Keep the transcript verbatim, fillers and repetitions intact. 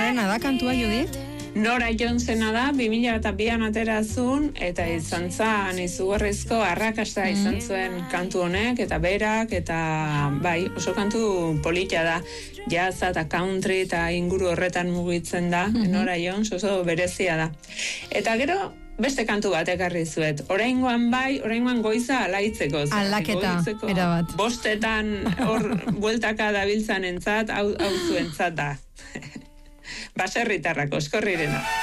Norena da kantua, Judit? Nora Jonesena da, bi mila bian aterazun, eta izan zan izugarrizko arrakasta izan zuen kantu honek, eta berak, eta bai, oso kantu polita da. Jazz eta country eta inguru horretan mugitzen da, Nora Jones, oso berezia da. Eta gero, beste kantu bat ekarri zuet. Oraingoan bai, oraingoan goiza alaitzeko. Aldaketa, erabat. Bostetan hor bueltaka dabiltzan entzat, hau, hau zuentzat da. Baserritarrako, eskorrirena.